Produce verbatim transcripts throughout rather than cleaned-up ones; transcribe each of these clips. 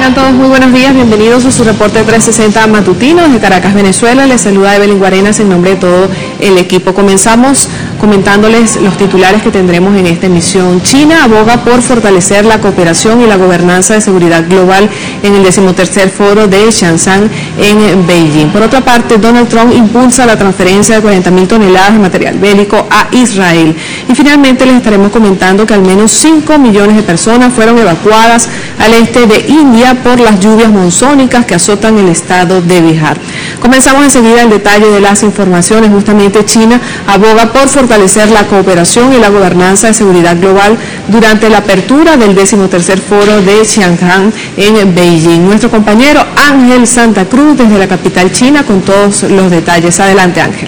Tengan todos muy buenos días, bienvenidos a su reporte trescientos sesenta matutino desde Caracas, Venezuela. Les saluda Evelyn Guarenas en nombre de todo el equipo. Comenzamos comentándoles los titulares que tendremos en esta emisión. China aboga por fortalecer la cooperación y la gobernanza de seguridad global en el decimotercer foro de Shanghái en Beijing. Por otra parte, Donald Trump impulsa la transferencia de cuarenta mil toneladas de material bélico a Israel. Y finalmente les estaremos comentando que al menos cinco millones de personas fueron evacuadas al este de India por las lluvias monzónicas que azotan el estado de Bihar. Comenzamos enseguida el detalle de las informaciones. Justamente China aboga por fortalecer la cooperación y la gobernanza de seguridad global durante la apertura del decimotercer foro de Shanghái en Beijing. Nuestro compañero Ángel Santa Cruz desde la capital china con todos los detalles. Adelante, Ángel.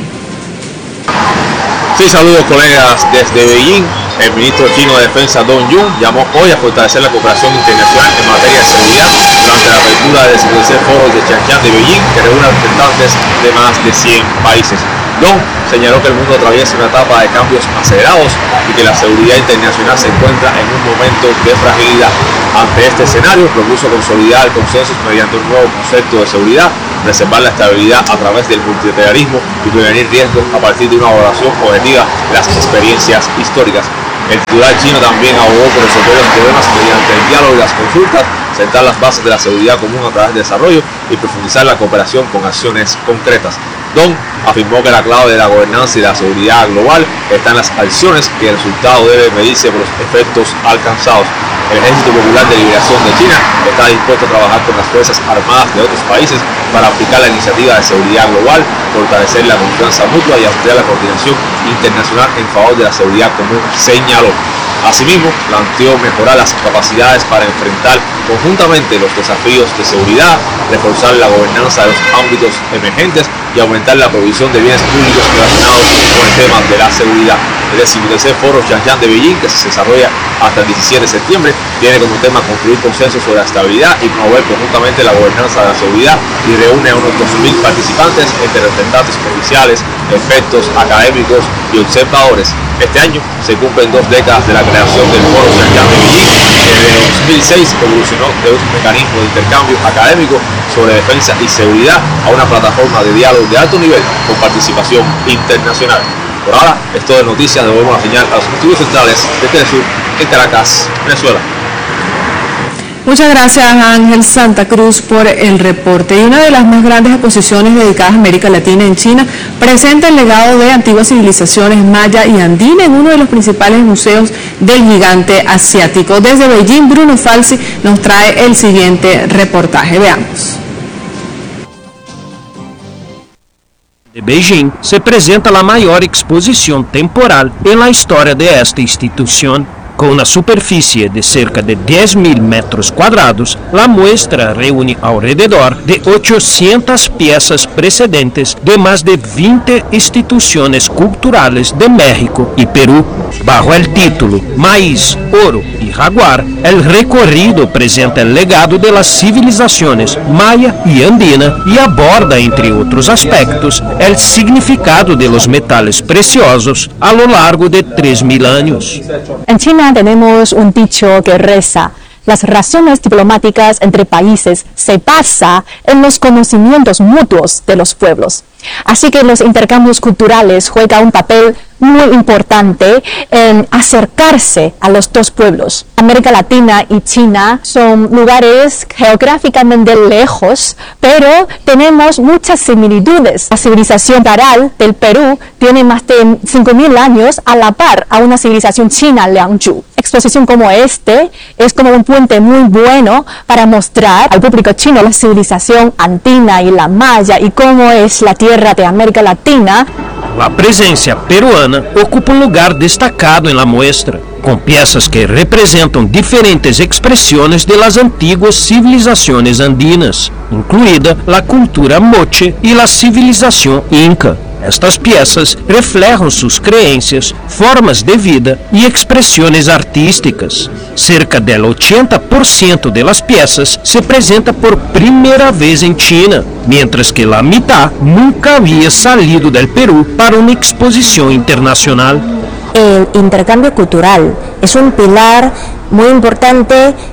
Sí, saludos colegas desde Beijing. El ministro chino de Defensa Dong Jun llamó hoy a fortalecer la cooperación internacional en materia de seguridad durante la apertura del decimotercer foro de Shanghái de Beijing, que reúne a representantes de más de cien países. Dong señaló que el mundo atraviesa una etapa de cambios acelerados y que la seguridad internacional se encuentra en un momento de fragilidad. Ante este escenario, propuso consolidar el consenso mediante un nuevo concepto de seguridad, preservar la estabilidad a través del multilateralismo y prevenir riesgos a partir de una evaluación objetiva de las experiencias históricas. El titular chino también abogó por resolver los problemas mediante el diálogo y las consultas, sentar las bases de la seguridad común a través del desarrollo y profundizar la cooperación con acciones concretas. Dong afirmó que la clave de la gobernanza y la seguridad global está en las acciones y el resultado debe medirse por los efectos alcanzados. El Ejército Popular de Liberación de China está dispuesto a trabajar con las Fuerzas Armadas de otros países para aplicar la iniciativa de seguridad global, fortalecer la confianza mutua y ampliar la coordinación internacional en favor de la seguridad común, señaló. Asimismo, planteó mejorar las capacidades para enfrentar conjuntamente los desafíos de seguridad, reforzar la gobernanza de los ámbitos emergentes y aumentar la provisión de bienes públicos relacionados con el tema de la seguridad. El decimotercer foro Shanghái de Beijing, que se desarrolla hasta el diecisiete de septiembre, tiene como tema construir consenso sobre la estabilidad y promover conjuntamente la gobernanza de la seguridad y reúne a unos dos mil participantes entre representantes oficiales, expertos, académicos y observadores. Este año se cumplen dos décadas de la creación del foro Shanghái de Beijing, que desde dos mil seis evolucionó de un mecanismo de intercambio académico sobre defensa y seguridad a una plataforma de diálogo de alto nivel con participación internacional. Por ahora, esto de noticias, devolvemos la señal a los estudios centrales de Telesur en Caracas, Venezuela. Muchas gracias, Ángel Santa Cruz, por el reporte. Y una de las más grandes exposiciones dedicadas a América Latina en China presenta el legado de antiguas civilizaciones maya y andina en uno de los principales museos del gigante asiático. Desde Beijing, Bruno Falsi nos trae el siguiente reportaje. Veamos. De Beijing se presenta la mayor exposición temporal en la historia de esta institución. Con una superficie de cerca de diez mil metros cuadrados, la muestra reúne alrededor de ochocientas piezas precedentes de más de veinte instituciones culturales de México y Perú. Bajo el título Maíz, Oro y Jaguar, el recorrido presenta el legado de las civilizaciones maya y andina y aborda, entre otros aspectos, el significado de los metales preciosos a lo largo de tres mil años. En China tenemos un dicho que reza: las relaciones diplomáticas entre países se basan en los conocimientos mutuos de los pueblos. Así que los intercambios culturales juegan un papel muy importante en acercarse a los dos pueblos. América Latina y China son lugares geográficamente lejos, pero tenemos muchas similitudes. La civilización taral del Perú tiene más de cinco mil años a la par a una civilización china, Liangzhu. Exposición como este es como un puente muy bueno para mostrar al público chino la civilización andina y la maya y cómo es la tierra de América Latina. La presencia peruana ocupa un lugar destacado en la muestra, con piezas que representan diferentes expresiones de las antiguas civilizaciones andinas, incluida la cultura moche y la civilización inca. Estas piezas reflejan sus creencias, formas de vida y expresiones artísticas. Cerca del ochenta por ciento de las piezas se presenta por primera vez en China, mientras que la mitad nunca había salido del Perú para una exposición internacional. El intercambio cultural es un pilar muy importante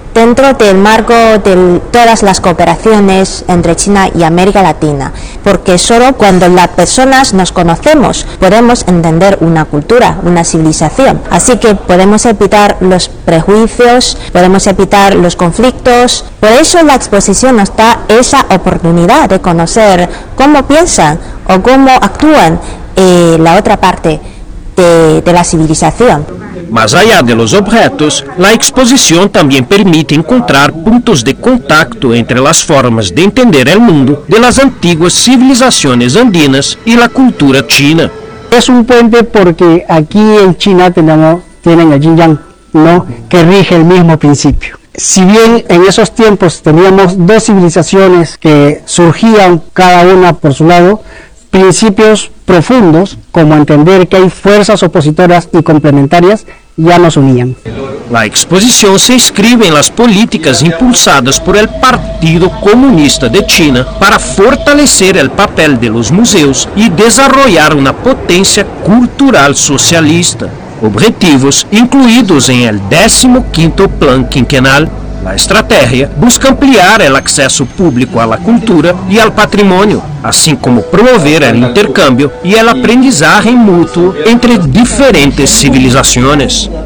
dentro del marco de todas las cooperaciones entre China y América Latina, porque solo cuando las personas nos conocemos podemos entender una cultura, una civilización. Así que podemos evitar los prejuicios, podemos evitar los conflictos. Por eso la exposición nos da esa oportunidad de conocer cómo piensan o cómo actúan eh, la otra parte de, de la civilización. Más allá de los objetos, la exposición también permite encontrar puntos de contacto entre las formas de entender el mundo de las antiguas civilizaciones andinas y la cultura china. Es un puente porque aquí en China tenemos, tienen el yin-yang, ¿no?, que rige el mismo principio. Si bien en esos tiempos teníamos dos civilizaciones que surgían cada una por su lado, principios profundos, como entender que hay fuerzas opositoras y complementarias, ya nos unían. La exposición se inscribe en las políticas impulsadas por el Partido Comunista de China para fortalecer el papel de los museos y desarrollar una potencia cultural socialista. Objetivos incluídos en el décimo quinto Plan Quinquenal. La estrategia busca ampliar el acceso público a la cultura y al patrimonio, así como promover el intercambio y el aprendizaje mutuo entre diferentes civilizaciones.